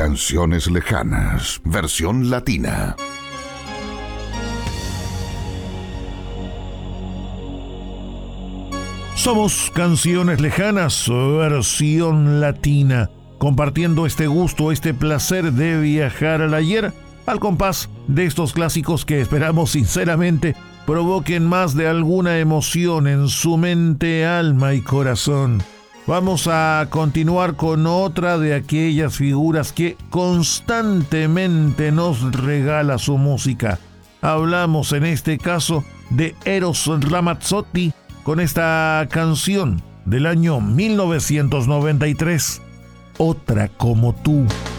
Canciones lejanas, versión latina. Somos Canciones Lejanas, versión latina, compartiendo este gusto, este placer de viajar al ayer, al compás de estos clásicos que esperamos sinceramente provoquen más de alguna emoción en su mente, alma y corazón. Vamos a continuar con otra de aquellas figuras que constantemente nos regala su música. Hablamos en este caso de Eros Ramazzotti con esta canción del año 1993, Otra como tú.